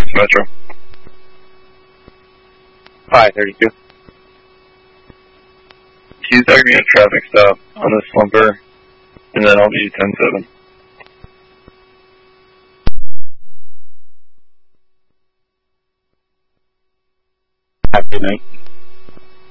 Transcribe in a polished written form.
Metro. Hi, 32. He's arguing a traffic stop on the slumper, and then I'll be 10-7. Have a good night.